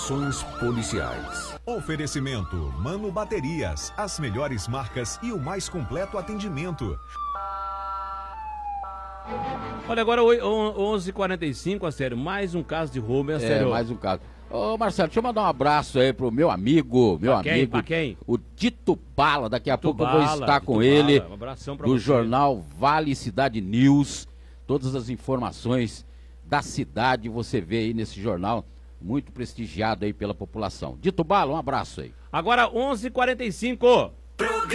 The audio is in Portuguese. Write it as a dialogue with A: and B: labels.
A: Ações policiais.
B: Oferecimento Mano Baterias, as melhores marcas e o mais completo atendimento.
C: Olha, agora 11h45, a sério, mais um caso de roubo, sério.
D: Mais um caso. Ô Marcelo, deixa eu mandar um abraço aí pro meu amigo,
C: Pra quem?
D: o Tito Bala. Daqui a pouco eu vou estar com
C: Tito
D: ele,
C: Bala. Um abração pra
D: do
C: você.
D: jornal Vale Cidade News. Todas as informações da cidade você vê aí nesse jornal, muito prestigiado aí pela população. Tito Bala, um abraço aí.
C: Agora 11h45.